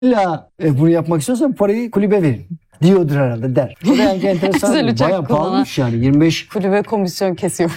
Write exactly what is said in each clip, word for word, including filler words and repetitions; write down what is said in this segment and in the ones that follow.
İlla e, bunu yapmak istiyorsan parayı kulübe verin diyordur herhalde der. O da yani enteresan. Bayağı pahalıymış yani. yirmi beş Kulübe komisyon kesiyor.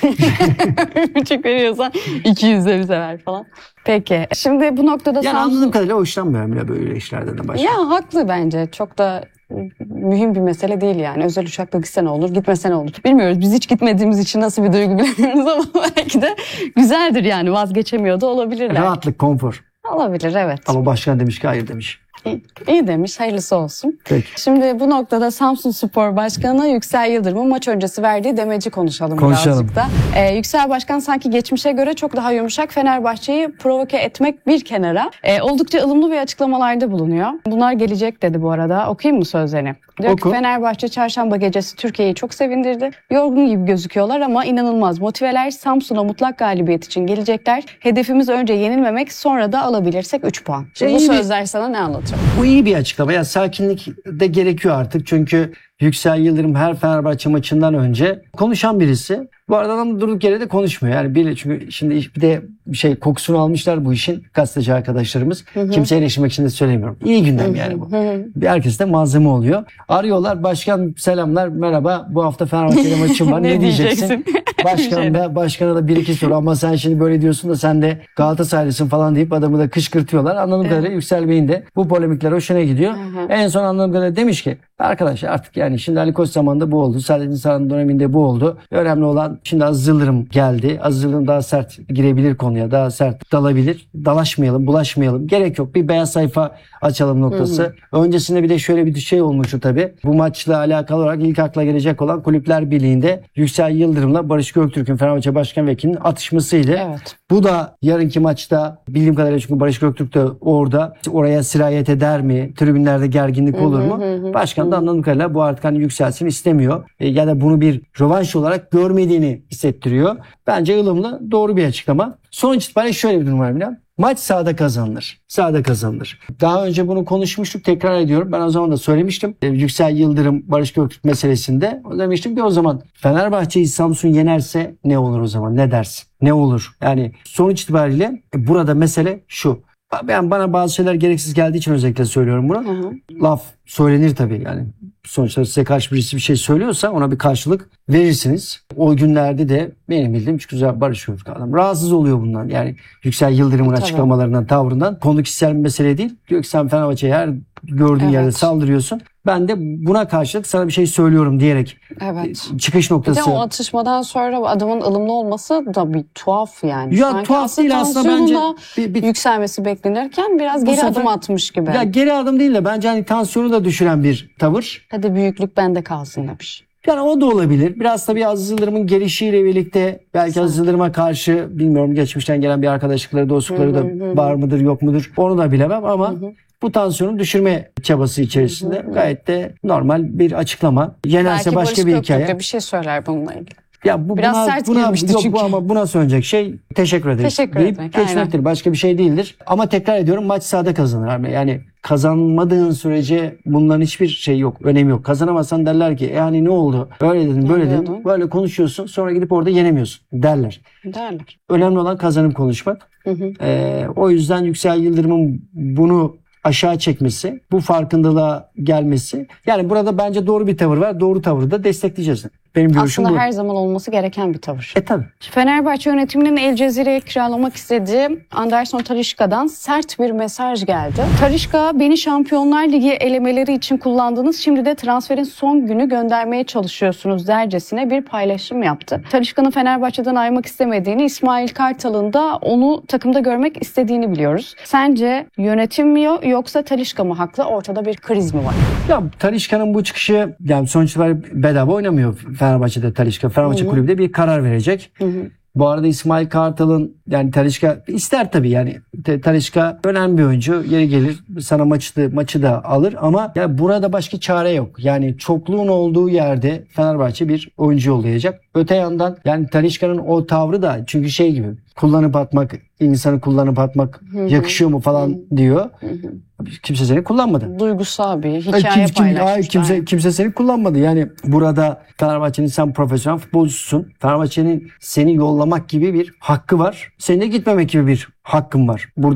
Bir buçuk veriyorsan iki yüzde bir sefer falan. Peki. Şimdi bu noktada yani Samsun... anladığım kadarıyla hoşlanmıyorum bile böyle işlerden de başka. Ya haklı bence. Çok da mühim bir mesele değil yani. Özel uçakla gitse ne olur, gitmese ne olur. Bilmiyoruz. Biz hiç gitmediğimiz için nasıl bir duygu bilemiyoruz ama belki de güzeldir yani. Vazgeçemiyor da olabilirler. Rahatlık, konfor. Olabilir, evet. Ama başkan demiş ki hayır demiş. İyi, iyi demiş, hayırlısı olsun. Peki. Şimdi bu noktada Samsunspor Başkanı Yüksel Yıldırım'ın maç öncesi verdiği demeci konuşalım, konuşalım. birazcık da. Ee, Yüksel Başkan sanki geçmişe göre çok daha yumuşak, Fenerbahçe'yi provoke etmek bir kenara. Ee, oldukça ılımlı bir açıklamalarda bulunuyor. Bunlar gelecek dedi bu arada. Okuyayım mı sözlerini? Diyor Oku. ki Fenerbahçe çarşamba gecesi Türkiye'yi çok sevindirdi. Yorgun gibi gözüküyorlar ama inanılmaz motiveler. Samsun'a mutlak galibiyet için gelecekler. Hedefimiz önce yenilmemek, sonra da alabilirsek üç puan. Şimdi İyi bu bir- sözler sana ne anlatıyor? Bu iyi bir açıklama. Yani sakinlik de gerekiyor artık. Çünkü Yüksel Yıldırım her Fenerbahçe maçından önce konuşan birisi. Bu arada adam durduk yere de konuşmuyor. Yani bir, çünkü şimdi bir de bir şey kokusunu almışlar bu işin gazeteci arkadaşlarımız. Hı hı. Kimseyi eleştirmek için de söylemiyorum. İyi gündem yani bu. Hı hı. Bir herkes de malzeme oluyor. Arıyorlar, başkan selamlar, merhaba, bu hafta Fenerbahçe'yle maçım var. ne, ne diyeceksin? diyeceksin? Başkan da, başkana da bir iki soru, ama sen şimdi böyle diyorsun da sen de Galatasaraylısın falan deyip adamı da kışkırtıyorlar. Anladığım evet. kadarıyla Yüksel Bey'in de bu polemikler hoşuna gidiyor. Hı hı. En son anladığım kadarıyla demiş ki arkadaşlar artık yani şimdi Ali Koç zamanında bu oldu. Sadece Saran döneminde bu oldu. Önemli olan şimdi Aziz Yıldırım geldi. Aziz Yıldırım daha sert girebilir konuya. Daha sert dalabilir. Dalaşmayalım, bulaşmayalım. Gerek yok. Bir beyaz sayfa açalım noktası. Hı hı. Öncesinde bir de şöyle bir şey olmuştu tabii. Bu maçla alakalı olarak ilk akla gelecek olan Kulüpler Birliği'nde Yüksel Yıldırım'la Barış Göktürk'ün, Fenerbahçe Başkan Vekili'nin atışmasıydı. Evet. Bu da yarınki maçta bildiğim kadarıyla, çünkü Barış Göktürk de orada, oraya sirayet eder mi? Tribünlerde gerginlik olur mu? Hı hı hı. Başkan da anladığım kadarıyla bu artık hani yükselsin istemiyor. E, ya da bunu bir rövanş olarak görmediğini hissettiriyor. Bence ılımlı, doğru bir açıklama. Sonuç itibariyle şöyle bir durum var Milan. Maç sahada kazanılır. Sahada kazanılır. Daha önce bunu konuşmuştuk. Tekrar ediyorum. Ben o zaman da söylemiştim. E, Yüksel Yıldırım, Barış Göktürk meselesinde. O demiştim ki o zaman Fenerbahçe'yi Samsun yenerse ne olur o zaman? Ne dersin? Ne olur? Yani sonuç itibariyle e, burada mesele şu. Ben, bana bazı şeyler gereksiz geldiği için özellikle söylüyorum bunu. Hı hı. Laf söylenir tabii yani. Sonuçta size karşı birisi bir şey söylüyorsa ona bir karşılık verirsiniz. O günlerde de benim bildiğim çok güzel Barış Göktürk adam rahatsız oluyor bundan. Yani Yüksel Yıldırım'ın tabii. açıklamalarından, tavrından. Konu kişisel bir mesele değil. Diyor ki sen Fenerbahçe'ye her gördüğün evet. yerde saldırıyorsun. Ben de buna karşılık sana bir şey söylüyorum diyerek evet. çıkış noktası. Bir de o atışmadan sonra adamın ılımlı olması da bir tuhaf yani. Ya sanki tuhaf değil aslında bence. Bir, bir, yükselmesi beklenirken biraz geri sefer, adım atmış gibi. Ya geri adım değil de bence hani tansiyonu da düşüren bir tavır. Hadi büyüklük bende kalsın demiş. Yani o da olabilir. Biraz tabii Aziz Yıldırım'ın gelişiyle birlikte belki Aziz Yıldırım'a karşı bilmiyorum geçmişten gelen bir arkadaşlıkları, dostlukları da var mıdır yok mudur onu da bilemem ama hı hı. bu tansiyonu düşürme çabası içerisinde hı hı. gayet de normal bir açıklama. Yenerse belki başka bir hikaye. Bir şey söyler bununla ilgili. Ya bu biraz buna, sert buna, girmişti yok, çünkü. Bu ama buna söyleyecek şey teşekkür ederiz. Teşekkür deyip etmek. geçmektir. Aynen. Başka bir şey değildir. Ama tekrar ediyorum maç sahada kazanır. Yani kazanmadığın sürece bunların hiçbir şey yok. Önemi yok. Kazanamazsan derler ki yani ne oldu? Öyle dedin, böyle dedin. Böyle konuşuyorsun. Sonra gidip orada yenemiyorsun derler. Derler. Önemli olan kazanıp konuşmak. Hı hı. Ee, o yüzden Yüksel Yıldırım'ın bunu aşağı çekmesi, bu farkındalığa gelmesi. Yani burada bence doğru bir tavır var. Doğru tavrı da destekleyeceğiz. Benim görüşüm aslında bu. her zaman olması gereken bir tavır. E tabii. Fenerbahçe yönetiminin El Cezire'ye kiralamak istediği Anderson Talisca'dan sert bir mesaj geldi. Talisca, beni Şampiyonlar Ligi elemeleri için kullandınız. Şimdi de transferin son günü göndermeye çalışıyorsunuz dercesine bir paylaşım yaptı. Talisca'nın Fenerbahçe'den ayrılmak istemediğini, İsmail Kartal'ın da onu takımda görmek istediğini biliyoruz. Sence yönetim mi yoksa Talisca mı haklı? Ortada bir kriz mi var? Ya Talisca'nın bu çıkışı yani sonuç itibariyle bedava oynamıyor Fenerbahçe'de Talisca. Fenerbahçe Kulübü de bir karar verecek. Hı hı. Bu arada İsmail Kartal'ın yani Talisca ister tabii yani Talisca önemli bir oyuncu. Yeri gelir sana maçı da, maçı da alır ama ya burada başka çare yok. Yani çokluğun olduğu yerde Fenerbahçe bir oyuncu yollayacak. Öte yandan yani Talisca'nın o tavrı da çünkü şey gibi kullanıp atmak, insanı kullanıp atmak hı hı. yakışıyor mu falan hı. diyor. Hı hı. Kimse seni kullanmadı. Duygusal bir hikaye kim, paylaşmış. Hayır, kimse, kimse seni kullanmadı. Yani burada Fenerbahçe'nin sen profesyonel futbolcusun. Fenerbahçe'nin seni yollamak gibi bir hakkı var. Senin de gitmemek gibi bir hakkın var. Burada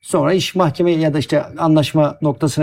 Sonra iş mahkeme ya da işte anlaşma noktasına